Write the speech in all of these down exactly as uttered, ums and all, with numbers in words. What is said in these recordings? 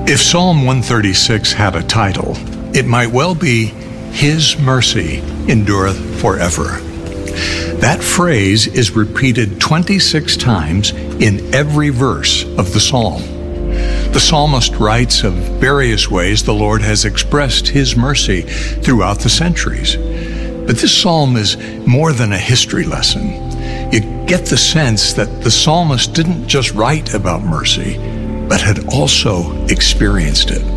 If Psalm one thirty-six had a title, it might well be, His Mercy Endureth Forever. That phrase is repeated twenty-six times in every verse of the psalm. The psalmist writes of various ways the Lord has expressed His mercy throughout the centuries. But this psalm is more than a history lesson. You get the sense that the psalmist didn't just write about mercy, but had also experienced it.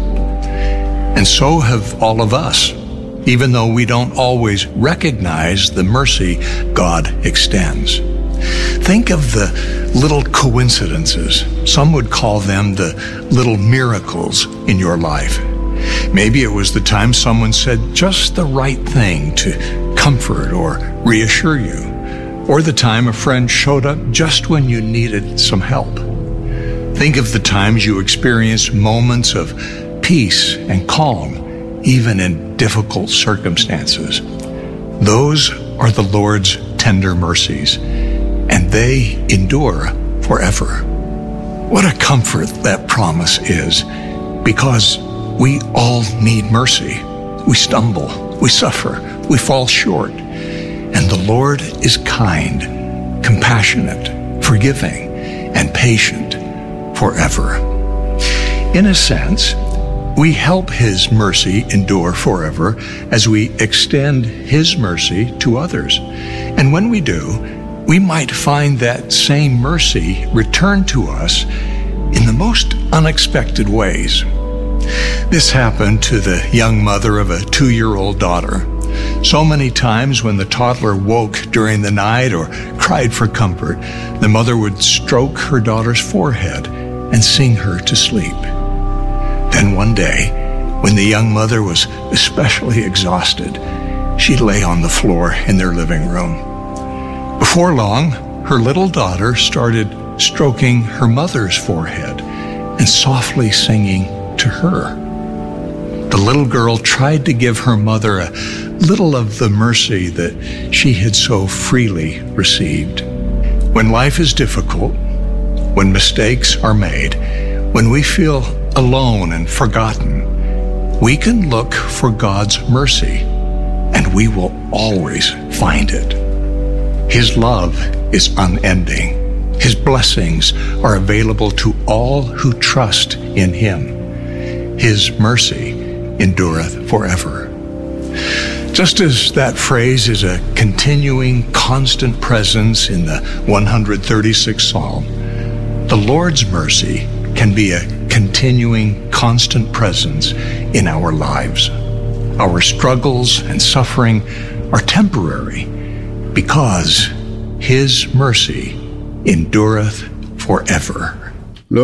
And so have all of us, even though we don't always recognize the mercy God extends. Think of the little coincidences. Some would call them the little miracles in your life. Maybe it was the time someone said just the right thing to comfort or reassure you, or the time a friend showed up just when you needed some help. Think of the times you experienced moments of peace and calm, even in difficult circumstances. Those are the Lord's tender mercies, and they endure forever. What a comfort that promise is, because we all need mercy. We stumble, we suffer, we fall short, and the Lord is kind, compassionate, forgiving, and patient forever. In a sense, we help His mercy endure forever as we extend His mercy to others. And when we do, we might find that same mercy return to us in the most unexpected ways. This happened to the young mother of a two-year-old daughter. So many times when the toddler woke during the night or cried for comfort, the mother would stroke her daughter's forehead and sing her to sleep. Then one day, when the young mother was especially exhausted, she lay on the floor in their living room. Before long, her little daughter started stroking her mother's forehead and softly singing to her. The little girl tried to give her mother a little of the mercy that she had so freely received. When life is difficult, when mistakes are made, when we feel alone and forgotten, we can look for God's mercy, and we will always find it. His love is unending. His blessings are available to all who trust in Him. His mercy endureth forever. Just as that phrase is a continuing, constant presence in the one hundred thirty-sixth Psalm, the Lord's mercy can be a continuing, constant presence in our lives. Our struggles and suffering are temporary because His mercy endureth forever.